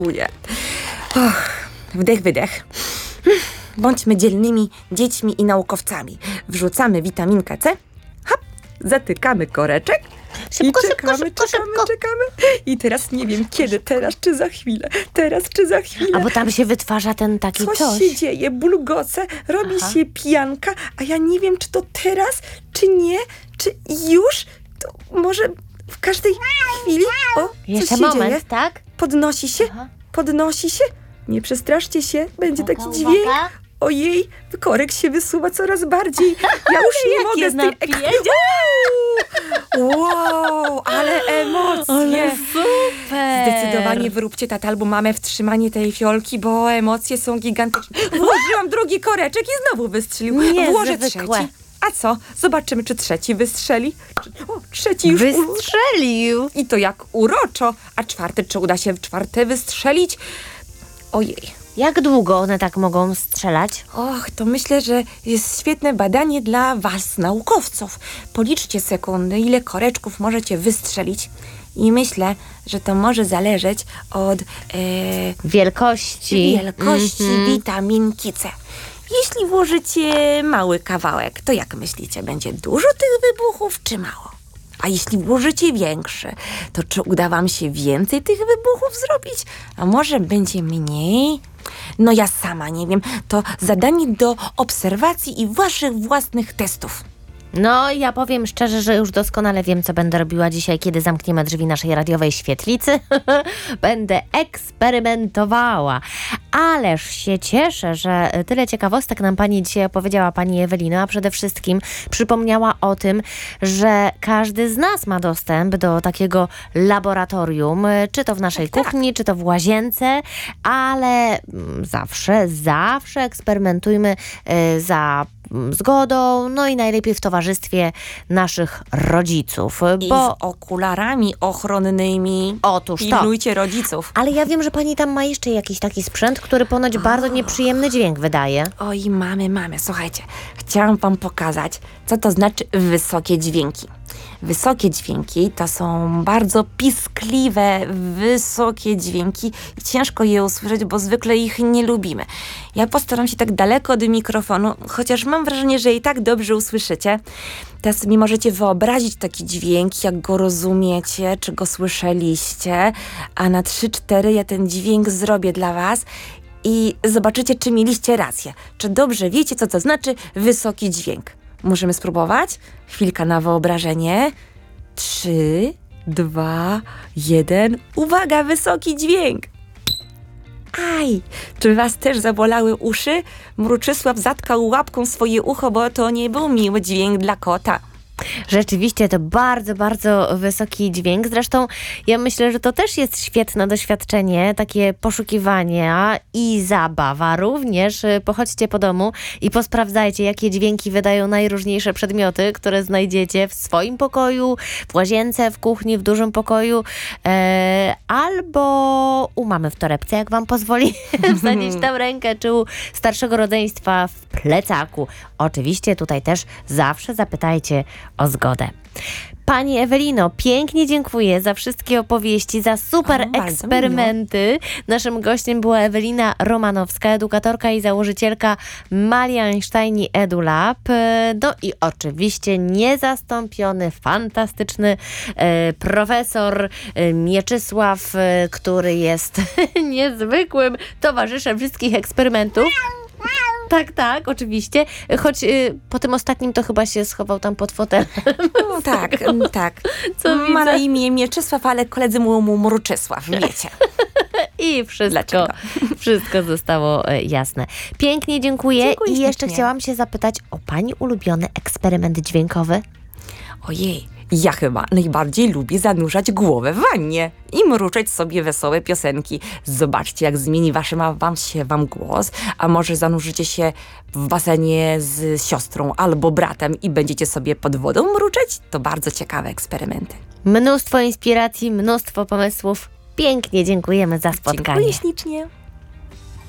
Nie. Och, wdech, wydech. Bądźmy dzielnymi dziećmi i naukowcami. Wrzucamy witaminkę C, hop, zatykamy koreczek Szybko, i czekamy, szybko, czekamy, szybko. czekamy. I teraz nie wiem kiedy, teraz czy za chwilę, teraz czy za chwilę. A bo tam się wytwarza ten taki Coś coś. się dzieje, bulgoce, robi się pijanka, a ja nie wiem, czy to teraz, czy nie, czy już. To może w każdej chwili. O, Jeszcze coś się moment, dzieje. tak? Podnosi się, Aha. podnosi się. Nie przestraszcie się, będzie Uwaga, taki uwaga. dźwięk. Ojej, korek się wysuwa coraz bardziej. Ja już nie Jak mogę jest z tej napięcie. Wow, ale emocje. Super. Zdecydowanie wyróbcie tatę albo mamę w trzymanie tej fiolki, bo emocje są gigantyczne. Włożyłam drugi koreczek i znowu wystrzelił. Włożę Niezwykłe. trzeci. A co? Zobaczymy, czy trzeci wystrzeli. O, trzeci już Wystrzelił. I to jak uroczo. A czwarty, czy uda się w czwarte wystrzelić? Ojej. Jak długo one tak mogą strzelać? Och, to myślę, że jest świetne badanie dla was, naukowców. Policzcie sekundy, ile koreczków możecie wystrzelić. I myślę, że to może zależeć od Wielkości. wielkości witaminki C. Jeśli włożycie mały kawałek, to jak myślicie, będzie dużo tych wybuchów, czy mało? A jeśli włożycie większy, to czy uda wam się więcej tych wybuchów zrobić? A może będzie mniej? No ja sama nie wiem. To zadanie do obserwacji i waszych własnych testów. No, ja powiem szczerze, że już doskonale wiem, co będę robiła dzisiaj, kiedy zamkniemy drzwi naszej radiowej świetlicy. Będę eksperymentowała. Ależ się cieszę, że tyle ciekawostek nam pani dzisiaj opowiedziała, pani Ewelino, a przede wszystkim przypomniała o tym, że każdy z nas ma dostęp do takiego laboratorium, czy to w naszej kuchni, czy to w łazience, ale zawsze eksperymentujmy za zgodą, no i najlepiej w towarzystwie naszych rodziców, I bo z okularami ochronnymi. otóż to. Pilnujcie rodziców. Ale ja wiem, że pani tam ma jeszcze jakiś taki sprzęt, który ponoć bardzo nieprzyjemny dźwięk wydaje. Oj, mamy. Słuchajcie, chciałam wam pokazać, co to znaczy wysokie dźwięki. Wysokie dźwięki to są bardzo piskliwe, wysokie dźwięki i ciężko je usłyszeć, bo zwykle ich nie lubimy. Ja postaram się tak daleko od mikrofonu, chociaż mam wrażenie, że i tak dobrze usłyszycie. Teraz sobie możecie wyobrazić taki dźwięk, jak go rozumiecie, czy go słyszeliście, a na 3-4 ja ten dźwięk zrobię dla was i zobaczycie, czy mieliście rację, czy dobrze wiecie, co to znaczy wysoki dźwięk. Możemy spróbować? Chwilka na wyobrażenie. 3, 2, 1. Uwaga, wysoki dźwięk. Aj, czy was też zabolały uszy? Mruczysław zatkał łapką swoje ucho, bo to nie był miły dźwięk dla kota. Rzeczywiście to bardzo, bardzo wysoki dźwięk. Zresztą ja myślę, że to też jest świetne doświadczenie, takie poszukiwania i zabawa również. Pochodźcie po domu i posprawdzajcie, jakie dźwięki wydają najróżniejsze przedmioty, które znajdziecie w swoim pokoju, w łazience, w kuchni, w dużym pokoju, albo u mamy w torebce, jak wam pozwoli wsadzić tam rękę, czy u starszego rodzeństwa w plecaku. Oczywiście tutaj też zawsze zapytajcie o zgodę. Pani Ewelino, pięknie dziękuję za wszystkie opowieści, za super bardzo eksperymenty. Naszym gościem była Ewelina Romanowska, edukatorka i założycielka Malia Einsteini EduLab. No i oczywiście niezastąpiony, fantastyczny profesor Mieczysław, który jest niezwykłym towarzyszem wszystkich eksperymentów. Tak, oczywiście. Choć po tym ostatnim to chyba się schował tam pod fotelem. Tak. Co Ma widzę? na imię Mieczysław, ale koledzy mówią mu Mruczysław, wiecie. I Dlaczego? wszystko zostało jasne. Pięknie dziękuję. Dziękuję I jeszcze ślicznie. chciałam się zapytać o pani ulubiony eksperyment dźwiękowy. Ojej, ja chyba najbardziej lubię zanurzać głowę w wannie i mruczeć sobie wesołe piosenki. Zobaczcie, jak zmieni wam głos, a może zanurzycie się w basenie z siostrą albo bratem i będziecie sobie pod wodą mruczeć? To bardzo ciekawe eksperymenty. Mnóstwo inspiracji, mnóstwo pomysłów. Pięknie dziękujemy za spotkanie. Dziękuję ślicznie.